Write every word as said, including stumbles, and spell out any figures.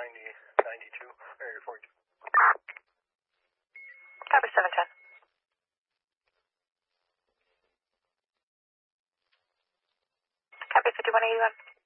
ninety, ninety-two, or forty-two. Copy seven ten. Copy fifty-one eighty-one.